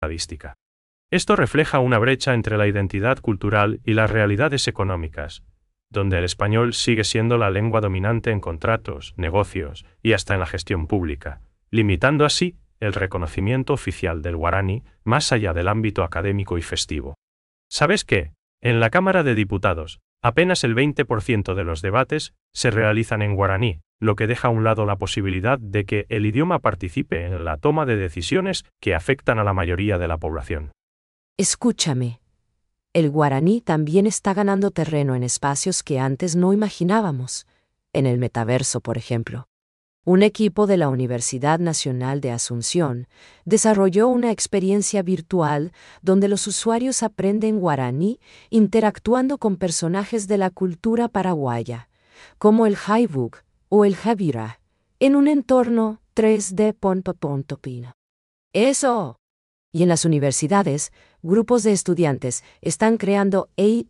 estadística. Esto refleja una brecha entre la identidad cultural y las realidades económicas, donde el español sigue siendo la lengua dominante en contratos, negocios y hasta en la gestión pública, limitando así el reconocimiento oficial del guaraní más allá del ámbito académico y festivo. ¿Sabes qué? En la Cámara de Diputados, apenas el 20% de los debates se realizan en guaraní, lo que deja a un lado la posibilidad de que el idioma participe en la toma de decisiones que afectan a la mayoría de la población. Escúchame. El guaraní también está ganando terreno en espacios que antes no imaginábamos, en el metaverso, por ejemplo. Un equipo de la Universidad Nacional de Asunción desarrolló una experiencia virtual donde los usuarios aprenden guaraní interactuando con personajes de la cultura paraguaya, como el Haibuk o el Javira, en un entorno 3D. ¡Eso! Y en las universidades, grupos de estudiantes están creando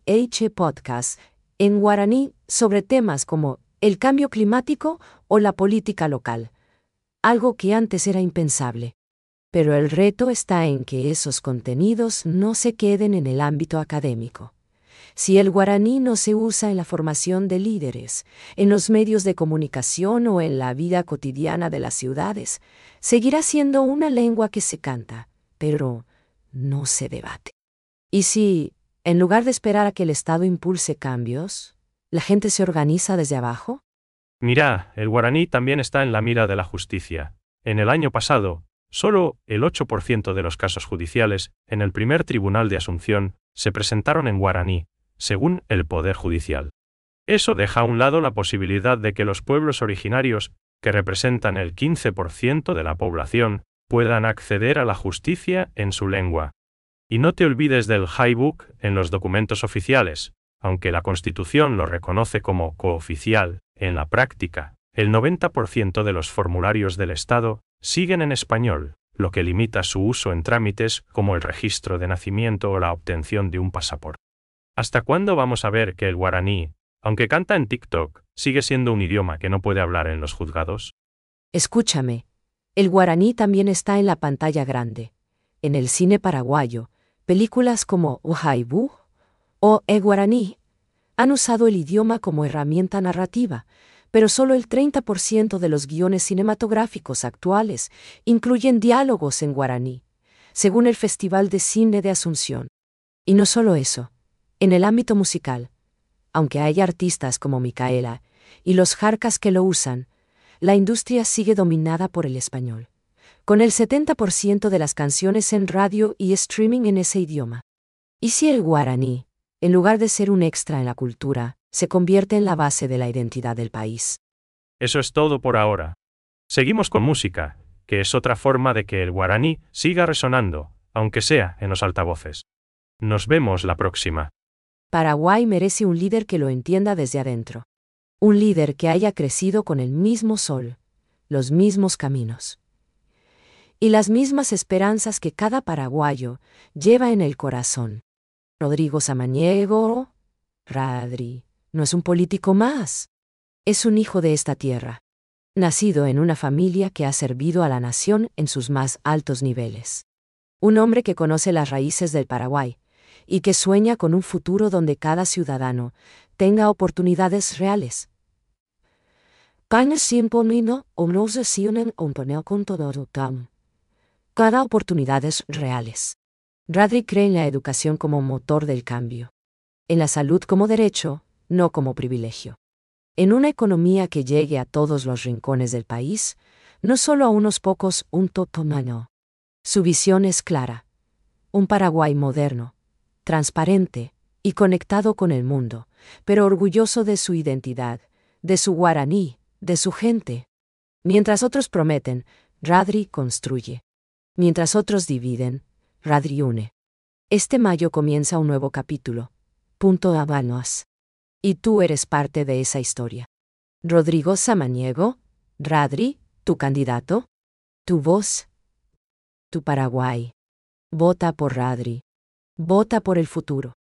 podcasts en guaraní sobre temas como el cambio climático o la política local, algo que antes era impensable. Pero el reto está en que esos contenidos no se queden en el ámbito académico. Si el guaraní no se usa en la formación de líderes, en los medios de comunicación o en la vida cotidiana de las ciudades, seguirá siendo una lengua que se canta, pero no se debate. Y si, en lugar de esperar a que el Estado impulse cambios, la gente se organiza desde abajo. Mira, el guaraní también está en la mira de la justicia. En el año pasado, solo el 8% de los casos judiciales en el primer tribunal de Asunción se presentaron en guaraní, según el Poder Judicial. Eso deja a un lado la posibilidad de que los pueblos originarios, que representan el 15% de la población, puedan acceder a la justicia en su lengua. Y no te olvides del Haibuk en los documentos oficiales. Aunque la Constitución lo reconoce como cooficial, en la práctica, el 90% de los formularios del Estado siguen en español, lo que limita su uso en trámites como el registro de nacimiento o la obtención de un pasaporte. ¿Hasta cuándo vamos a ver que el guaraní, aunque canta en TikTok, sigue siendo un idioma que no puede hablar en los juzgados? Escúchame, el guaraní también está en la pantalla grande. En el cine paraguayo, películas como Ujaibu o guaraní han usado el idioma como herramienta narrativa, pero solo el 30% de los guiones cinematográficos actuales incluyen diálogos en guaraní, según el Festival de Cine de Asunción. Y no solo eso, en el ámbito musical, aunque hay artistas como Micaela y los jarcas que lo usan, la industria sigue dominada por el español, con el 70% de las canciones en radio y streaming en ese idioma. ¿Y si el guaraní, en lugar de ser un extra en la cultura, se convierte en la base de la identidad del país? Eso es todo por ahora. Seguimos con música, que es otra forma de que el guaraní siga resonando, aunque sea en los altavoces. Nos vemos la próxima. Paraguay merece un líder que lo entienda desde adentro. Un líder que haya crecido con el mismo sol, los mismos caminos y las mismas esperanzas que cada paraguayo lleva en el corazón. Rodrigo Samaniego, Radri, no es un político más. Es un hijo de esta tierra, nacido en una familia que ha servido a la nación en sus más altos niveles. Un hombre que conoce las raíces del Paraguay y que sueña con un futuro donde cada ciudadano tenga oportunidades reales. Cada oportunidades reales. Radri cree en la educación como motor del cambio. En la salud como derecho, no como privilegio. En una economía que llegue a todos los rincones del país, no solo a unos pocos, un totomano. Su visión es clara. Un Paraguay moderno, transparente y conectado con el mundo, pero orgulloso de su identidad, de su guaraní, de su gente. Mientras otros prometen, Radri construye. Mientras otros dividen, Radri une. Este mayo comienza un nuevo capítulo. Punto Habanos. Y tú eres parte de esa historia. Rodrigo Samaniego, Radri, tu candidato, tu voz, tu Paraguay. Vota por Radri. Vota por el futuro.